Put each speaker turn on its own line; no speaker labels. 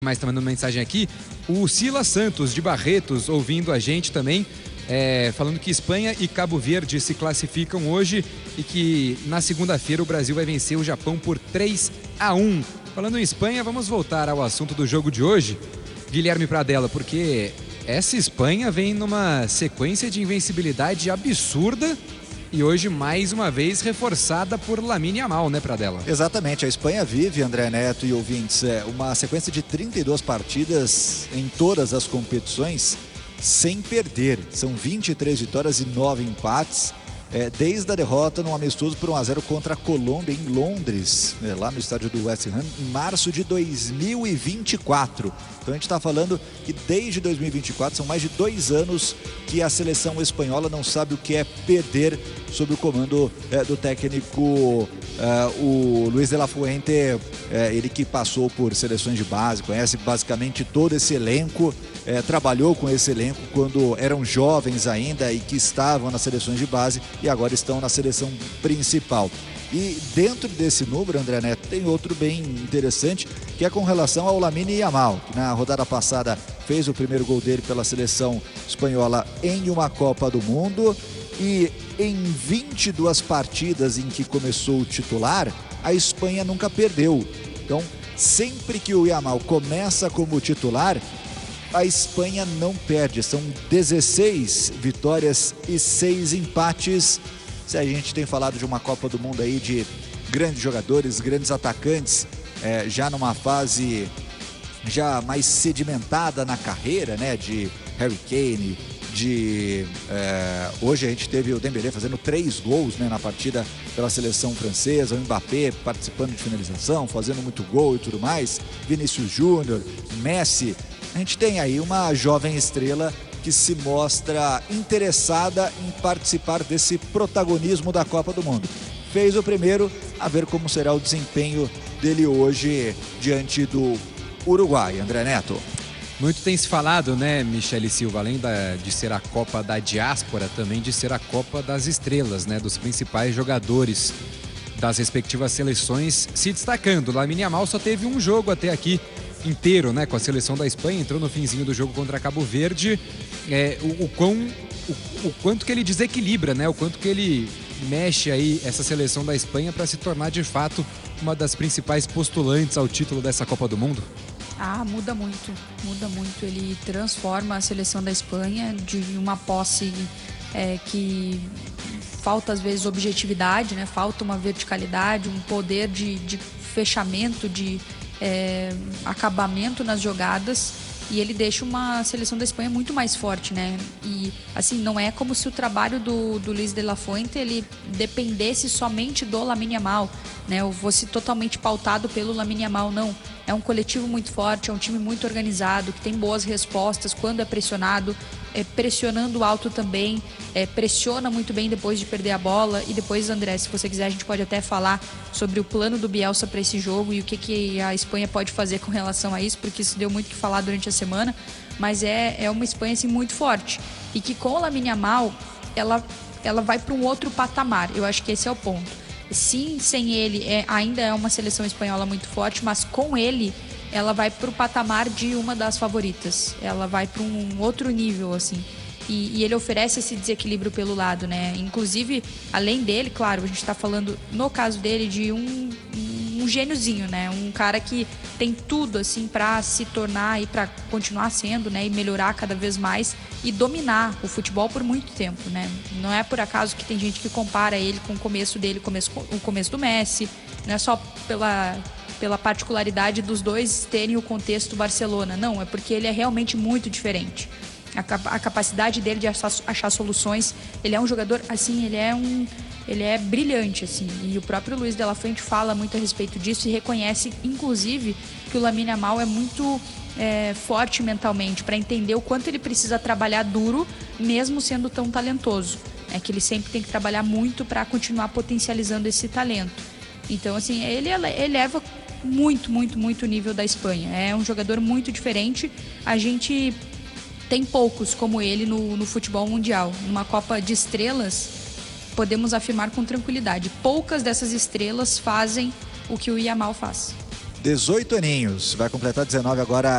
Mas tá mandando mensagem aqui, o Silas Santos de Barretos ouvindo a gente também, falando que Espanha e Cabo Verde se classificam hoje e que na segunda-feira o Brasil vai vencer o Japão por 3-1. Falando em Espanha, vamos voltar ao assunto do jogo de hoje, Guilherme Pradella, porque essa Espanha vem numa sequência de invencibilidade absurda e hoje, mais uma vez, reforçada por Lamine Yamal, né, Pradella?
Exatamente, a Espanha vive, André Neto e ouvintes, uma sequência de 32 partidas em todas as competições sem perder. São 23 vitórias e 9 empates, desde a derrota no amistoso por 1-0 contra a Colômbia em Londres, lá no estádio do West Ham, em março de 2024. Então a gente está falando que desde 2024 são mais de 2 anos que a seleção espanhola não sabe o que é perder sob o comando do técnico o Luis de la Fuente, ele que passou por seleções de base, conhece basicamente todo esse elenco, trabalhou com esse elenco quando eram jovens ainda e que estavam nas seleções de base e agora estão na seleção principal. E dentro desse número, André Neto, tem outro bem interessante, que é com relação ao Lamine Yamal, que na rodada passada fez o primeiro gol dele pela seleção espanhola em uma Copa do Mundo. E em 22 partidas em que começou o titular, a Espanha nunca perdeu. Então, sempre que o Yamal começa como titular, a Espanha não perde. São 16 vitórias e 6 empates. Se a gente tem falado de uma Copa do Mundo aí de grandes jogadores, grandes atacantes, já numa fase já mais sedimentada na carreira, né, de Harry Kane, hoje a gente teve o Dembélé fazendo 3 gols, né, na partida pela seleção francesa, o Mbappé participando de finalização, fazendo muito gol e tudo mais, Vinícius Júnior, Messi. A gente tem aí uma jovem estrela que se mostra interessada em participar desse protagonismo da Copa do Mundo. Fez o primeiro, a ver como será o desempenho dele hoje diante do Uruguai, André Neto.
Muito tem se falado, né, Michele Silva, além de ser a Copa da Diáspora, também de ser a Copa das Estrelas, né, dos principais jogadores das respectivas seleções se destacando. Lamine Yamal só teve um jogo até aqui inteiro, né, com a seleção da Espanha, entrou no finzinho do jogo contra Cabo Verde. O quanto que ele desequilibra, né, o quanto que ele mexe aí essa seleção da Espanha para se tornar de fato uma das principais postulantes ao título dessa Copa do Mundo.
Muda muito. Ele transforma a seleção da Espanha de uma posse que falta às vezes objetividade, né? Falta uma verticalidade, um poder de fechamento, de acabamento nas jogadas, e ele deixa uma seleção da Espanha muito mais forte, né? E assim, não é como se o trabalho do Luis de la Fuente ele dependesse somente do Lamine Yamal, né? Ou fosse totalmente pautado pelo Lamine Yamal, não. É um coletivo muito forte, é um time muito organizado, que tem boas respostas quando é pressionado, pressionando alto também, pressiona muito bem depois de perder a bola. E depois, André, se você quiser, a gente pode até falar sobre o plano do Bielsa para esse jogo e o que a Espanha pode fazer com relação a isso, porque isso deu muito o que falar durante a semana. Mas é uma Espanha assim, muito forte e que com o Lamine Yamal ela vai para um outro patamar. Eu acho que esse é o ponto. Sim, sem ele ainda é uma seleção espanhola muito forte, mas com ele ela vai para o patamar de uma das favoritas. Ela vai para um outro nível, assim. E ele oferece esse desequilíbrio pelo lado, né? Inclusive, além dele, claro, a gente está falando, no caso dele, de um gêniozinho, né? Um cara que tem tudo, assim, para se tornar e para continuar sendo, né? E melhorar cada vez mais e dominar o futebol por muito tempo, né? Não é por acaso que tem gente que compara ele com o começo dele, o começo do Messi. Não é só pela particularidade dos dois terem o contexto Barcelona. Não, é porque ele é realmente muito diferente. A capacidade dele de achar soluções. Ele é um jogador, assim, ele é brilhante, assim. E o próprio Luis de la Fuente fala muito a respeito disso e reconhece, inclusive, que o Lamine Yamal é muito forte mentalmente para entender o quanto ele precisa trabalhar duro, mesmo sendo tão talentoso. Que ele sempre tem que trabalhar muito para continuar potencializando esse talento. Então, assim, ele eleva muito o nível da Espanha. É um jogador muito diferente. A gente tem poucos como ele no futebol mundial. Numa Copa de Estrelas, podemos afirmar com tranquilidade, poucas dessas estrelas fazem o que o Yamal faz.
18 aninhos, vai completar 19 agora